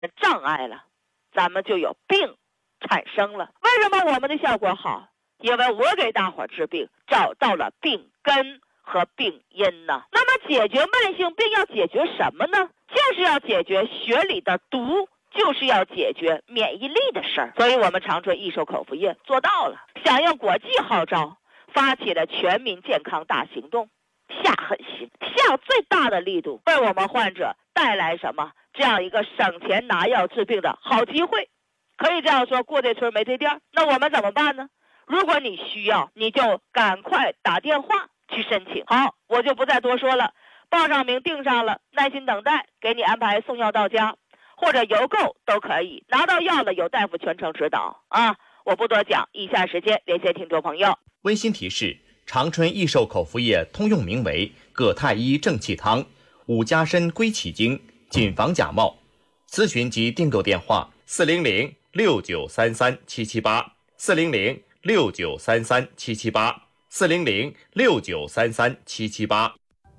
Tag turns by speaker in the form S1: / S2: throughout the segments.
S1: 障碍了，咱们就有病产生了。为什么我们的效果好？因为我给大伙治病找到了病根和病因呢。那么解决慢性病要解决什么呢？就是要解决血里的毒，就是要解决免疫力的事儿。所以我们长春益寿口服液做到了，响应国际号召，发起了全民健康大行动，下狠心，下最大的力度，为我们患者带来什么？这样一个省钱拿药治病的好机会。可以这样说，过这村没这店。那我们怎么办呢？如果你需要，你就赶快打电话去申请。好，我就不再多说了，报上名定上了，耐心等待，给你安排送药到家，或者邮购都可以。拿到药了，有大夫全程指导啊！我不多讲，以下时间连线听众朋友。
S2: 温馨提示：长春益寿口服液通用名为葛太医正气汤、五加参归气精，谨防假冒。咨询及订购电话：400-6933-778，400-6933-778，400-6933-778。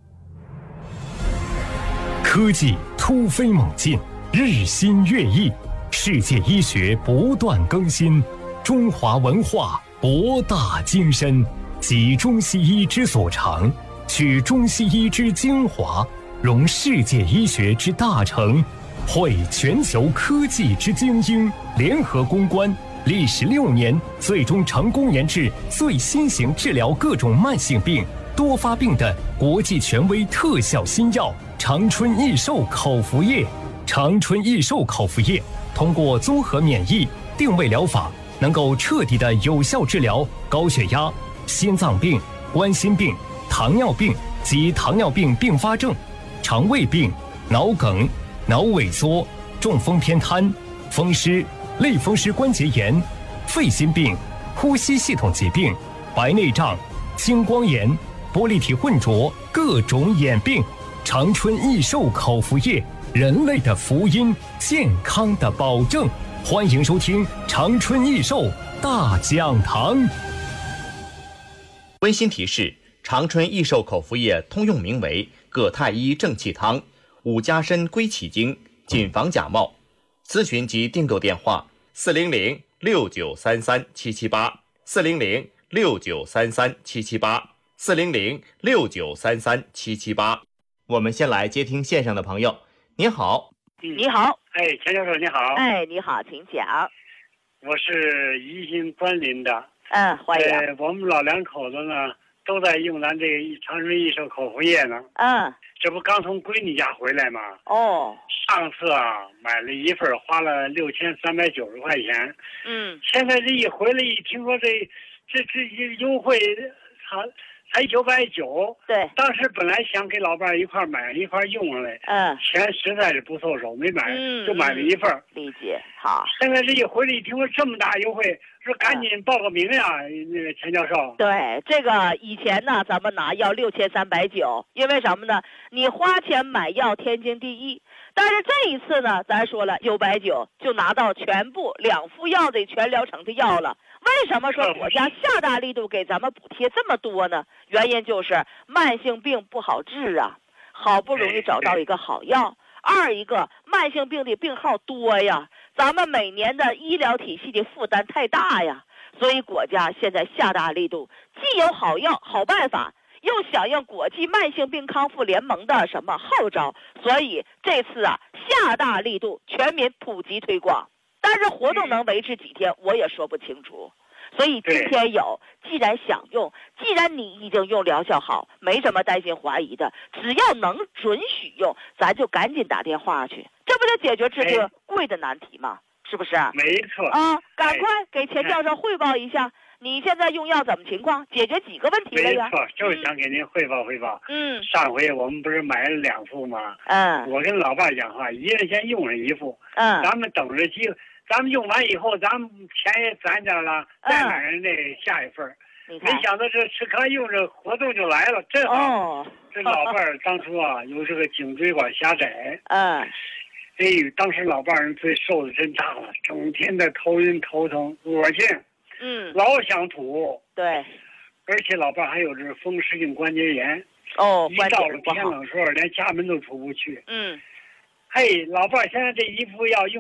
S3: 科技突飞猛进，日新月异，世界医学不断更新，中华文化博大精深，集中西医之所长，取中西医之精华，融世界医学之大成，汇全球科技之精英，联合攻关，历时6年，最终成功研制最新型治疗各种慢性病、多发病的国际权威特效新药长春益寿口服液。长春益寿口服液通过综合免疫定位疗法，能够彻底的有效治疗高血压、心脏病、冠心病、糖尿病及糖尿病并发症、肠胃病、脑梗、脑萎缩、中风偏瘫、风湿、类风湿关节炎、肺心病、呼吸系统疾病、白内障、青光眼、玻璃体混浊各种眼病。长春益寿口服液，人类的福音，健康的保证。欢迎收听长春益寿大讲堂。
S2: 温馨提示：长春益寿口服液通用名为葛太医正气汤、五加参归气精，谨防假冒。咨询及订购电话：400-6933-778，400-6933-778，400-6933-778。我们先来接听线上的朋友。您好。
S1: 你好。
S4: 哎，钱教授你好。
S1: 哎，你好，请讲。
S4: 我是宜兴关林的。
S1: 欢迎。
S4: 我们老两口子呢都在用咱这个长春益寿口服液呢。这不刚从闺女家回来吗？上次买了一份，花了6390块钱。现在这一回来一听说这优惠，才990。
S1: 对，
S4: 当时本来想给老伴一块买一块用来，钱实在是不凑手，没买，就买了一份。
S1: 理解，好。
S4: 现在这一回来一听说这么大优惠，说赶紧报个名呀，那个钱教授。
S1: 对，这个以前呢，咱们拿药6390，因为什么呢？你花钱买药天经地义。但是这一次呢，咱说了990就拿到全部2副药的全疗程的药了。为什么说国家下大力度给咱们补贴这么多呢？原因就是慢性病不好治啊，好不容易找到一个好药。二一个，慢性病的病号多呀，咱们每年的医疗体系的负担太大呀，所以国家现在下大力度，既有好药好办法，又响应国际慢性病康复联盟的什么号召，所以这次下大力度全民普及推广。但是活动能维持几天，我也说不清楚。所以今天有，既然想用，既然你已经用疗效好，没什么担心怀疑的，只要能准许用，咱就赶紧打电话去，这不就解决治病贵的难题吗？是不是？
S4: 没错。
S1: 赶快给钱教授汇报一下，你现在用药怎么情况？解决几个问题了呀？
S4: 没错，就是想给您汇报汇报。上回我们不是买了2副吗？我跟老伴讲话，一人先用上1副。咱们等着机会。咱们用完以后，咱们钱也攒点了，再买人那下一份。没想到这吃糠用着活动就来了，正好。这老伴儿当初有这个颈椎管狭窄。当时老伴儿最受的真大了，整天的头晕头疼恶心。老想吐。对。而且老伴儿还有这风湿性关节炎。一到了天冷时候，连家门都出不去。 嘿，老伴儿，现在这衣服要用